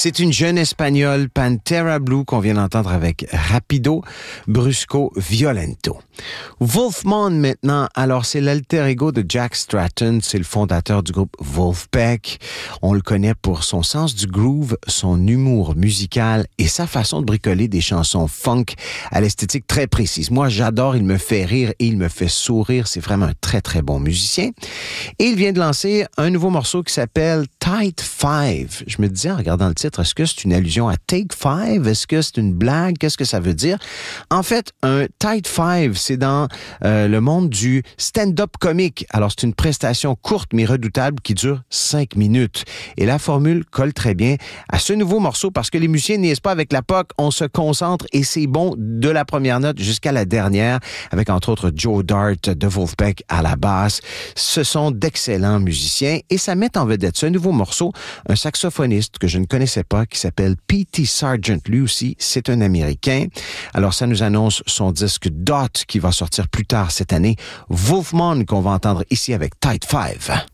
C'est une jeune espagnole, Pantera Blue, qu'on vient d'entendre avec Rapido, Brusco, Violento. Wolfman maintenant, alors c'est l'alter ego de Jack Stratton, c'est le fondateur du groupe Wolfpack. On le connaît pour son sens du groove, son humour musical et sa façon de bricoler des chansons funk à l'esthétique très précise. Moi, j'adore, il me fait rire et il me fait sourire. C'est vraiment un très, très bon musicien. Et il vient de lancer un nouveau morceau qui s'appelle Tight Five. Je me disais en regardant le titre, est-ce que c'est une allusion à Take Five? Est-ce que c'est une blague? Qu'est-ce que ça veut dire? En fait, un Tight Five, c'est dans le monde du stand-up comique. Alors, c'est une prestation courte mais redoutable qui dure 5 minutes. Et la formule colle très bien à ce nouveau morceau parce que les musiciens niaisent pas avec la POC, on se concentre et c'est bon de la première note jusqu'à la dernière, avec entre autres Joe Dart de Wolfpack à la basse. Ce sont d'excellents musiciens et ça met en vedette ce nouveau morceau un saxophoniste que je ne connaissais pas qui s'appelle P.T. Sargent. Lui aussi, c'est un Américain. Alors, ça nous annonce son disque Dot qui va sortir plus tard cette année. Wolfman qu'on va entendre ici avec Tight Five.